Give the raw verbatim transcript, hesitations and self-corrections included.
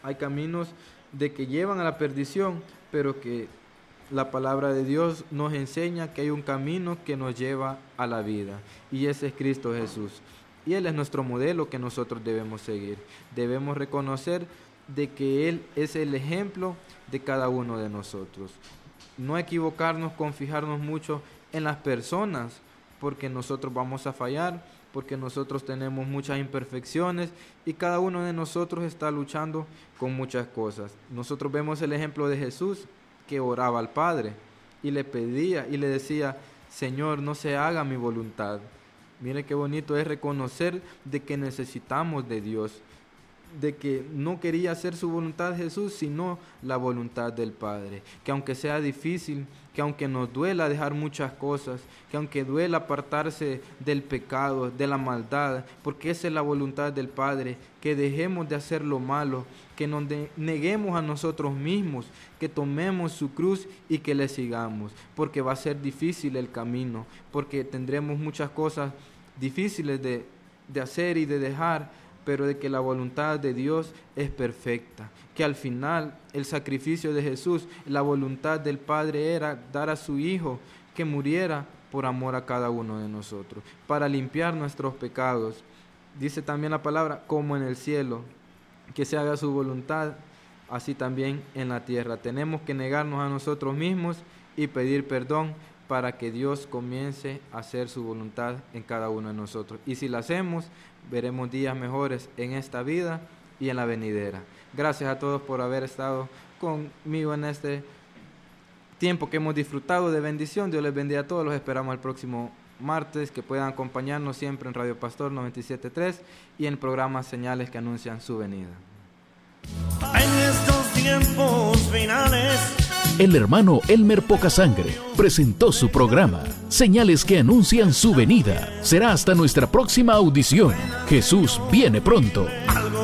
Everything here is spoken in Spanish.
hay caminos de que llevan a la perdición, pero que la palabra de Dios nos enseña que hay un camino que nos lleva a la vida, y ese es Cristo Jesús. Y Él es nuestro modelo que nosotros debemos seguir. Debemos reconocer de que Él es el ejemplo de cada uno de nosotros. No equivocarnos con fijarnos mucho en las personas, porque nosotros vamos a fallar, porque nosotros tenemos muchas imperfecciones y cada uno de nosotros está luchando con muchas cosas. Nosotros vemos el ejemplo de Jesús, que oraba al Padre y le pedía y le decía: Señor, no se haga mi voluntad. Mire qué bonito es reconocer de que necesitamos de Dios, de que no quería hacer su voluntad Jesús, sino la voluntad del Padre. Que aunque sea difícil, que aunque nos duela dejar muchas cosas, que aunque duela apartarse del pecado, de la maldad, porque esa es la voluntad del Padre, que dejemos de hacer lo malo, que nos de- neguemos a nosotros mismos, que tomemos su cruz y que le sigamos, porque va a ser difícil el camino, porque tendremos muchas cosas difíciles de, de hacer y de dejar, pero de que la voluntad de Dios es perfecta, que al final el sacrificio de Jesús, la voluntad del Padre era dar a su Hijo que muriera por amor a cada uno de nosotros, para limpiar nuestros pecados. Dice también la palabra, como en el cielo, que se haga su voluntad, así también en la tierra. Tenemos que negarnos a nosotros mismos y pedir perdón para que Dios comience a hacer su voluntad en cada uno de nosotros. Y si la hacemos, veremos días mejores en esta vida y en la venidera. Gracias a todos por haber estado conmigo en este tiempo que hemos disfrutado de bendición. Dios les bendiga a todos. Los esperamos el próximo martes, que puedan acompañarnos siempre en Radio Pastor noventa y siete punto tres y en el programa Señales que anuncian su venida. En estos tiempos finales, el hermano Elmer Pocasangre presentó su programa Señales que anuncian su venida. Será hasta nuestra próxima audición. Jesús viene pronto.